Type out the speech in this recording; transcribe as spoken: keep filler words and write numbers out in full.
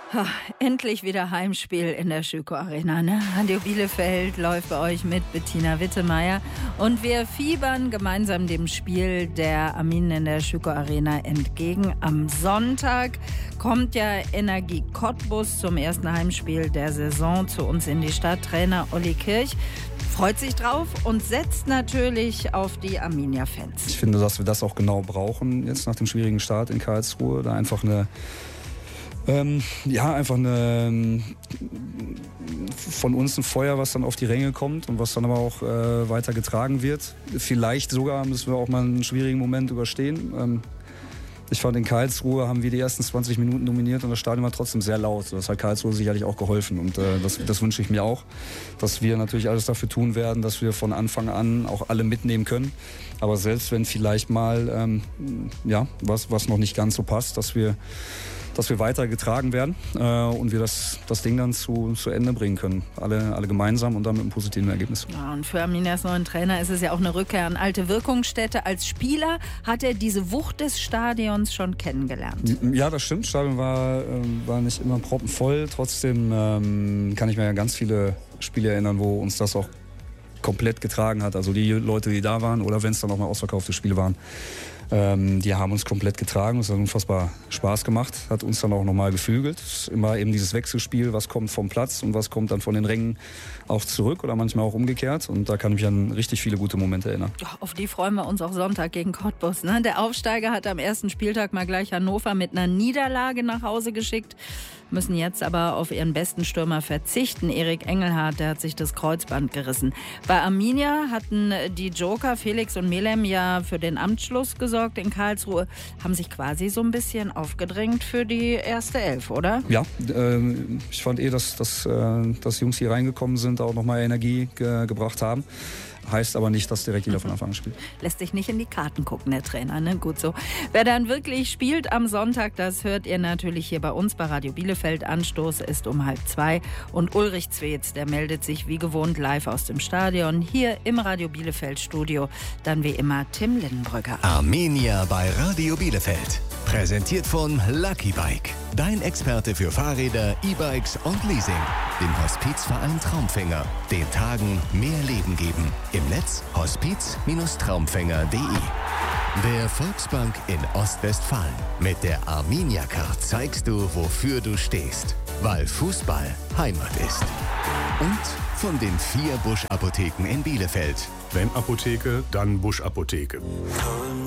Ha, endlich wieder Heimspiel in der Schüco Arena. Ne? Radio Bielefeld läuft bei euch mit Bettina Wittemeyer. Und wir fiebern gemeinsam dem Spiel der Arminen in der Schüco Arena entgegen. Am Sonntag kommt ja Energie Cottbus zum ersten Heimspiel der Saison zu uns in die Stadt. Trainer Olli Kirch freut sich drauf und setzt natürlich auf die Arminia-Fans. Ich finde, dass wir das auch genau brauchen, jetzt nach dem schwierigen Start in Karlsruhe. Da einfach eine Ähm, ja, einfach eine, von uns ein Feuer, was dann auf die Ränge kommt und was dann aber auch äh, weiter getragen wird. Vielleicht sogar müssen wir auch mal einen schwierigen Moment überstehen. Ähm, ich fand, in Karlsruhe haben wir die ersten zwanzig Minuten dominiert und das Stadion war trotzdem sehr laut. Das hat Karlsruhe sicherlich auch geholfen und äh, das, das wünsche ich mir auch, dass wir natürlich alles dafür tun werden, dass wir von Anfang an auch alle mitnehmen können. Aber selbst wenn vielleicht mal ähm, ja, was, was noch nicht ganz so passt, dass wir dass wir weiter getragen werden äh, und wir das, das Ding dann zu, zu Ende bringen können. Alle, alle gemeinsam und dann mit einem positiven Ergebnis. Ja, und für Arminias neuen Trainer ist es ja auch eine Rückkehr an alte Wirkungsstätte. Als Spieler hat er diese Wucht des Stadions schon kennengelernt. Ja, das stimmt. Das Stadion war, ähm, war nicht immer proppenvoll. Trotzdem ähm, kann ich mir ja ganz viele Spiele erinnern, wo uns das auch komplett getragen hat. Also die Leute, die da waren oder wenn es dann auch mal ausverkaufte Spiele waren. Ähm, die haben uns komplett getragen, es hat unfassbar Spaß gemacht, hat uns dann auch nochmal geflügelt. Immer eben dieses Wechselspiel, was kommt vom Platz und was kommt dann von den Rängen auch zurück oder manchmal auch umgekehrt. Und da kann ich mich an richtig viele gute Momente erinnern. Auf die freuen wir uns auch Sonntag gegen Cottbus. Ne? Der Aufsteiger hat am ersten Spieltag mal gleich Hannover mit einer Niederlage nach Hause geschickt. Müssen jetzt aber auf ihren besten Stürmer verzichten. Erik Engelhardt, der hat sich das Kreuzband gerissen. Bei Arminia hatten die Joker Felix und Melem ja für den Amtsschluss gesorgt in Karlsruhe. Haben sich quasi so ein bisschen aufgedrängt für die erste Elf, oder? Ja, äh, ich fand eh, dass, dass, äh, dass Jungs hier reingekommen sind, auch nochmal Energie ge- gebracht haben. Heißt aber nicht, dass direkt jeder von Anfang an spielt. Lässt sich nicht in die Karten gucken, der Trainer, ne? Gut so. Wer dann wirklich spielt am Sonntag, das hört ihr natürlich hier bei uns bei Radio Bielefeld. Anstoß ist um halb zwei. Und Ulrich Zwetz, der meldet sich wie gewohnt live aus dem Stadion. Hier im Radio Bielefeld Studio. Dann wie immer Tim Lindenbrügger. Arminia bei Radio Bielefeld. Präsentiert von Lucky Bike. Dein Experte für Fahrräder, E-Bikes und Leasing. Dem Hospizverein Traumfänger. Den Tagen mehr Leben geben. Im Netz hospiz Traumfänger punkt de. Der Volksbank in Ostwestfalen. Mit der Arminia-Card zeigst du, wofür du stehst. Weil Fußball Heimat ist. Und von den vier Busch-Apotheken in Bielefeld. Wenn Apotheke, dann Busch-Apotheke.